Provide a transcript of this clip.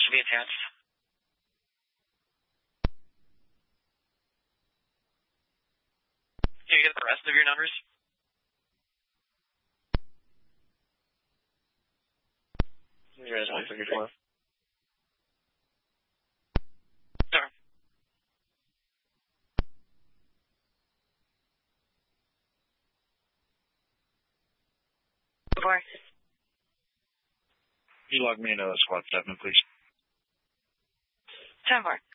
to be attached. Can you get the rest of your numbers? You guys want to figure 12? Sure. Four. You log me into the SWAT 7, please. 10-4.